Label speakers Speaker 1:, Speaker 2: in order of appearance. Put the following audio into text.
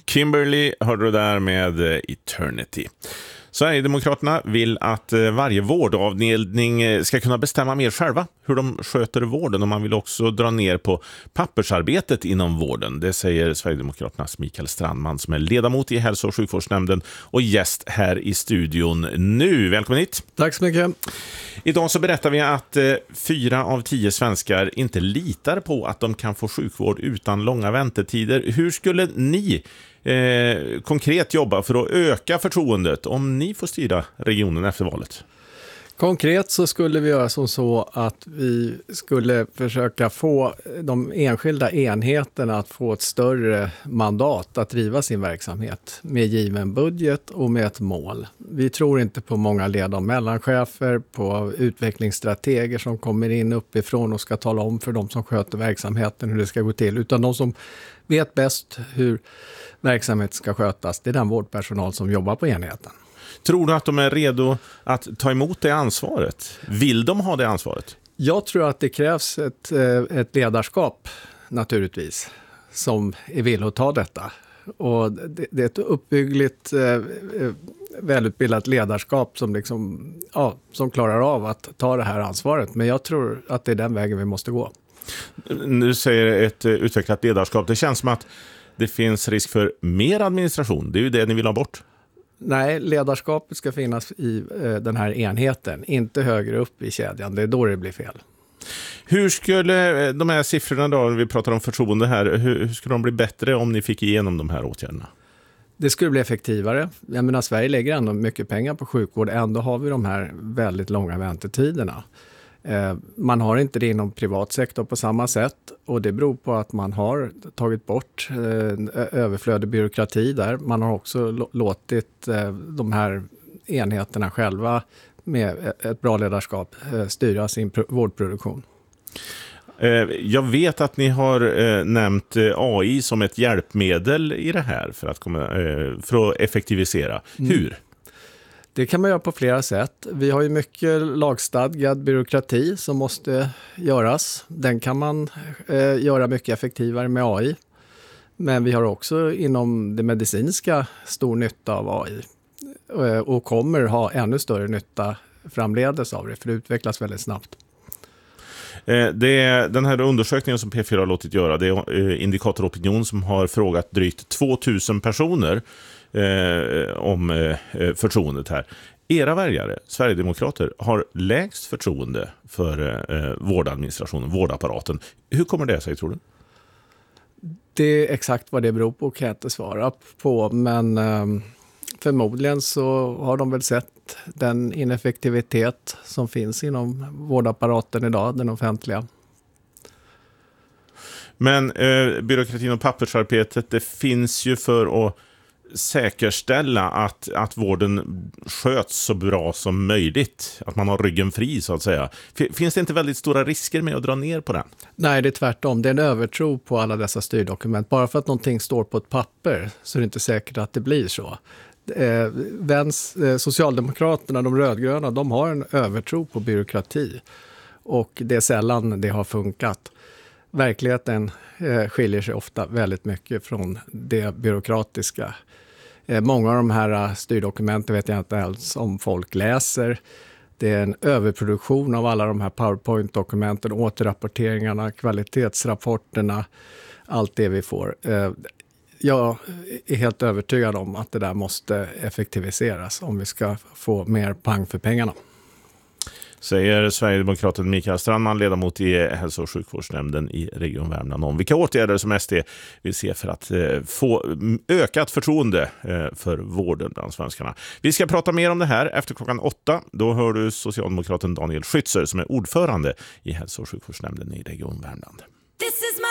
Speaker 1: Kimberly hörde du där med Eternity. Sverigedemokraterna vill att varje vårdavdelning ska kunna bestämma mer själva hur de sköter vården, och man vill också dra ner på pappersarbetet inom vården. Det säger Sverigedemokraternas Mikael Strandman som är ledamot i hälso- och sjukvårdsnämnden och gäst här i studion nu. Välkommen hit.
Speaker 2: Tack så mycket.
Speaker 1: Idag så berättar vi att 4 av 10 svenskar inte litar på att de kan få sjukvård utan långa väntetider. Hur skulle ni konkret jobba för att öka förtroendet om ni får styra regionen efter valet?
Speaker 2: Konkret så skulle vi göra som så att vi skulle försöka få de enskilda enheterna att få ett större mandat att driva sin verksamhet med given budget och med ett mål. Vi tror inte på många led av mellanchefer, på utvecklingsstrateger som kommer in uppifrån och ska tala om för de som sköter verksamheten hur det ska gå till, utan de som vet bäst hur verksamheten ska skötas, det är den vårdpersonal som jobbar på enheten.
Speaker 1: Tror du att de är redo att ta emot det ansvaret? Vill de ha det ansvaret?
Speaker 2: Jag tror att det krävs ett ledarskap naturligtvis som är villig att ta detta. Och det är ett uppbyggligt, välutbildat ledarskap som klarar av att ta det här ansvaret. Men jag tror att det är den vägen vi måste gå.
Speaker 1: Nu säger ett utvecklat ledarskap. Det känns som att det finns risk för mer administration. Det är ju det ni vill ha bort.
Speaker 2: Nej, ledarskapet ska finnas i den här enheten, inte högre upp i kedjan. Det är då det blir fel. Hur
Speaker 1: skulle de här siffrorna då, vi pratar om förtroende här, hur skulle de bli bättre om ni fick igenom de här åtgärderna?
Speaker 2: Det skulle bli effektivare. Jag menar, Sverige lägger ändå mycket pengar på sjukvård. Ändå har vi de här väldigt långa väntetiderna. Man har inte det inom privat sektor på samma sätt, och det beror på att man har tagit bort överflödig byråkrati där. Man har också låtit de här enheterna själva med ett bra ledarskap styra sin vårdproduktion.
Speaker 1: Jag vet att ni har nämnt AI som ett hjälpmedel i det här för att effektivisera. Hur?
Speaker 2: Det kan man göra på flera sätt. Vi har ju mycket lagstadgad byråkrati som måste göras. Den kan man göra mycket effektivare med AI. Men vi har också inom det medicinska stor nytta av AI. Och kommer ha ännu större nytta framledes av det, för det utvecklas väldigt snabbt.
Speaker 1: Den här undersökningen som P4 har låtit göra, det är Indikator Opinion som har frågat drygt 2000 personer om förtroendet här. Era väljare, Sverigedemokrater, har lägst förtroende för vårdadministrationen, vårdapparaten. Hur kommer det sig, tror du?
Speaker 2: Det är exakt vad det beror på kan jag inte svara på, men förmodligen så har de väl sett den ineffektivitet som finns inom vårdapparaten idag, den offentliga.
Speaker 1: Men byråkratin och pappersarbetet, det finns ju för att säkerställa att vården sköts så bra som möjligt, att man har ryggen fri så att säga. Finns det inte väldigt stora risker med att dra ner på den?
Speaker 2: Nej, det är tvärtom. Det är en övertro på alla dessa styrdokument. Bara för att någonting står på ett papper så är det inte säkert att det blir så. Socialdemokraterna, de rödgröna, de har en övertro på byråkrati, och det är sällan det har funkat. Verkligheten skiljer sig ofta väldigt mycket från det byråkratiska. Många av de här styrdokumenten vet jag inte ens om folk läser. Det är en överproduktion av alla de här PowerPoint-dokumenten, återrapporteringarna, kvalitetsrapporterna, allt det vi får. Jag är helt övertygad om att det där måste effektiviseras om vi ska få mer pang för pengarna.
Speaker 1: Säger Sverigedemokraten Mikael Strandman, ledamot i hälso- och sjukvårdsnämnden i Region Värmland, om vilka åtgärder som SD vill se för att få ökat förtroende för vården bland svenskarna. Vi ska prata mer om det här efter 8:00. Då hör du socialdemokraten Daniel Schützer som är ordförande i hälso- och sjukvårdsnämnden i Region Värmland.